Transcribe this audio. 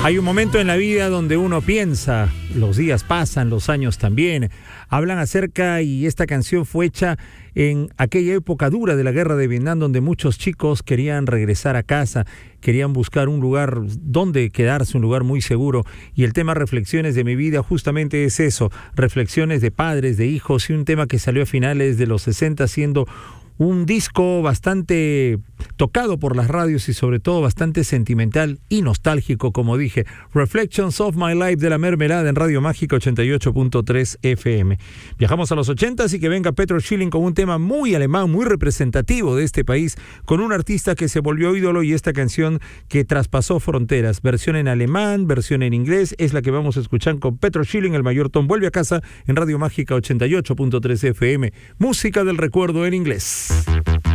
Hay un momento en la vida donde uno piensa, los días pasan, los años también, hablan acerca, y esta canción fue hecha en aquella época dura de la guerra de Vietnam, donde muchos chicos querían regresar a casa, querían buscar un lugar donde quedarse, un lugar muy seguro, y el tema Reflexiones de mi vida justamente es eso, reflexiones de padres, de hijos, y un tema que salió a finales de los 60 siendo un disco bastante tocado por las radios y sobre todo bastante sentimental y nostálgico, como dije. Reflections of My Life de La Mermelada en Radio Mágica 88.3 FM. Viajamos a los 80 y que venga Petro Schilling con un tema muy alemán, muy representativo de este país, con un artista que se volvió ídolo, y esta canción que traspasó fronteras. Versión en alemán, versión en inglés, es la que vamos a escuchar con Petro Schilling. El Mayor Tom vuelve a casa en Radio Mágica 88.3 FM. Música del recuerdo en inglés.